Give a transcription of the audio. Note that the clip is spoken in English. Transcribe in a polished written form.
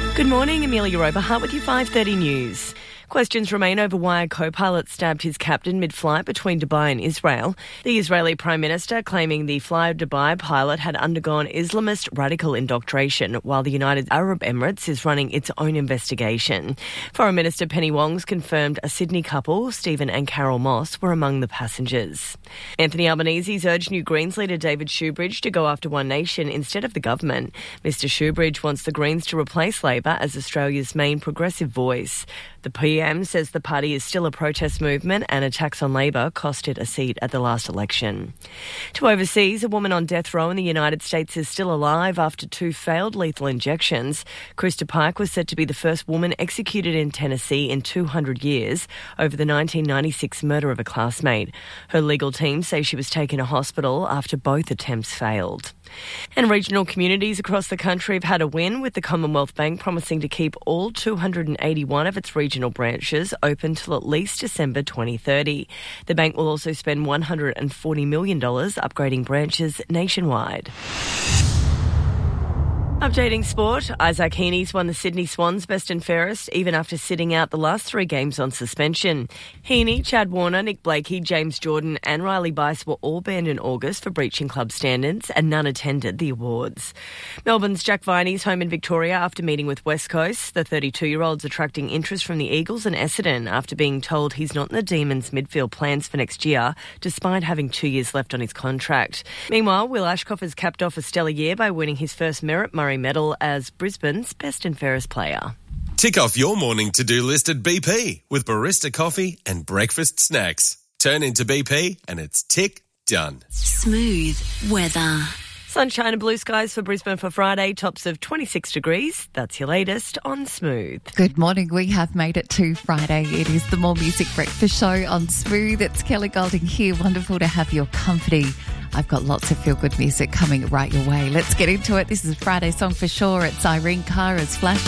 Good morning, Amelia Oberhart with your 5:30 news. Questions remain over why a co-pilot stabbed his captain mid-flight between Dubai and Israel. The Israeli Prime Minister claiming the Fly Dubai pilot had undergone Islamist radical indoctrination, while the United Arab Emirates is running its own investigation. Foreign Minister Penny Wong's confirmed a Sydney couple, Stephen and Carol Moss, were among the passengers. Anthony Albanese's urged New Greens leader David Shoebridge to go after One Nation instead of the government. Mr Shoebridge wants the Greens to replace Labor as Australia's main progressive voice. The PM says the party is still a protest movement and attacks on Labor cost it a seat at the last election. To overseas, a woman on death row in the United States is still alive after 2 failed lethal injections. Krista Pike was said to be the first woman executed in Tennessee in 200 years over the 1996 murder of a classmate. Her legal team say she was taken to hospital after both attempts failed. And regional communities across the country have had a win, with the Commonwealth Bank promising to keep all 281 of its regional branches open till at least December 2030. The bank will also spend $140 million upgrading branches nationwide. Updating sport, Isaac Heaney's won the Sydney Swans best and fairest even after sitting out the last 3 games on suspension. Heaney, Chad Warner, Nick Blakey, James Jordan and Riley Bice were all banned in August for breaching club standards, and none attended the awards. Melbourne's Jack Viney's home in Victoria after meeting with West Coast. The 32-year-old's attracting interest from the Eagles and Essendon after being told he's not in the Demons' midfield plans for next year, despite having 2 years left on his contract. Meanwhile, Will Ashcroft has capped off a stellar year by winning his first Merit Murray medal as Brisbane's best and fairest player. Tick off your morning to-do list at BP with barista coffee and breakfast snacks. Turn into BP and it's tick done. Smooth weather. Sunshine and blue skies for Brisbane for Friday, tops of 26 degrees. That's your latest on Smooth. Good morning. We have made it to Friday. It is the More Music Breakfast Show on Smooth. It's Kelly Golding here. Wonderful to have your company. I've got lots of feel-good music coming right your way. Let's get into it. This is a Friday song for sure. It's Irene Cara's Flash.